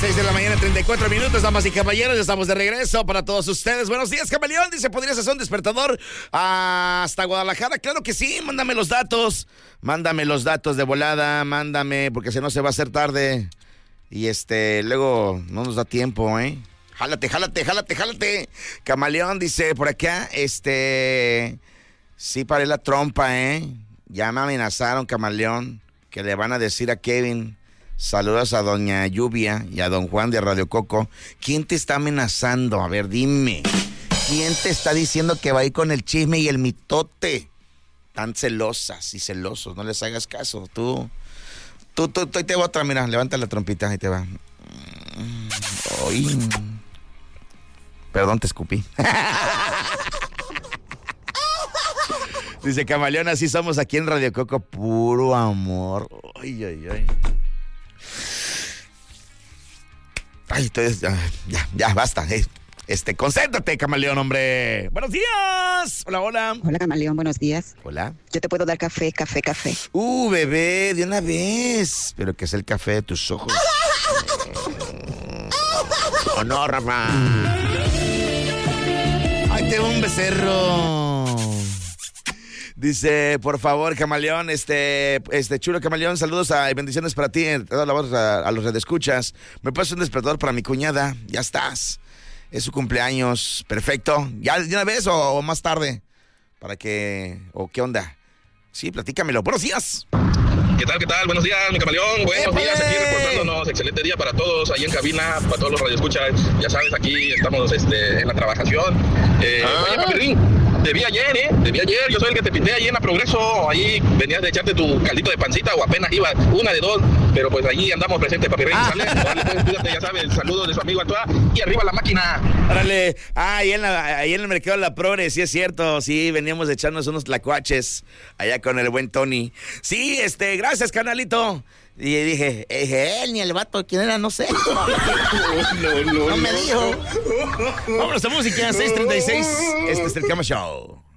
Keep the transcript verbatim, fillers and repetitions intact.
seis de la mañana, treinta y cuatro minutos, damas y caballeros, ya estamos de regreso para todos ustedes. Buenos días, Camaleón. Dice, ¿podrías hacer un despertador hasta Guadalajara? Claro que sí, mándame los datos. Mándame los datos de volada, mándame, porque si no se va a hacer tarde. Y este, luego no nos da tiempo, ¿eh? Jálate, jálate, jálate, jálate. Camaleón dice, por acá, este... Sí paré la trompa, ¿eh? Ya me amenazaron, Camaleón, que le van a decir a Kevin... Saludos a doña Lluvia y a don Juan de Radio Coco. ¿Quién te está amenazando? A ver, dime. ¿Quién te está diciendo que va a ir con el chisme y el mitote? Tan celosas y celosos, no les hagas caso. Tú, tú, tú, tú, ahí te va otra, mira, levanta la trompita, ahí te va. Ay. Perdón, te escupí. Dice Camaleón, así somos aquí en Radio Coco, puro amor. Ay, ay, ay. Ay, entonces, ya, ya, ya, basta. Eh. Este, concéntrate, Camaleón, hombre. Buenos días. Hola, hola. Hola, Camaleón, buenos días. Hola. Yo te puedo dar café, café, café. Uh, bebé, de una vez. Pero que es el café de tus ojos. Oh, no, Rafa. Ay, te va un becerro. Dice, por favor, Camaleón, este, este chulo Camaleón, saludos a, y bendiciones para ti, a, a, a los redescuchas. Me pasas un despertador para mi cuñada, ya estás. Es su cumpleaños, perfecto. ¿Ya de una vez o, o más tarde? Para que, o qué onda. Sí, platícamelo. Buenos días. ¿Qué tal, qué tal? Buenos días, mi Camaleón. Buenos ¡Épale! Días, aquí reportándonos. Excelente día para todos ahí en cabina, para todos los radioescuchas. Ya sabes, aquí estamos este, en la trabajación. Eh, ah. Oye, Papirrín, te vi ayer, ¿eh? Te vi ayer. Yo soy el que te pinté ahí en la Progreso. Ahí venías de echarte tu caldito de pancita o apenas ibas una de dos. Pero pues allí andamos presentes, Papirrín. Ah. ¿Sale? Dale, pues, cuídate, ya sabes. Saludos de su amigo Antoa. Y arriba la máquina. Órale. Ah, ahí en, la, ahí en el mercado de la Progre, sí es cierto. Sí, veníamos de echarnos unos tlacuaches allá con el buen Tony. Sí, este, gracias, carnalito. Y dije, eh, él ni el vato, ¿quién era? No sé. No, no, no, no me dijo. Vámonos a música, seis treinta y seis. Este es el Cama Show.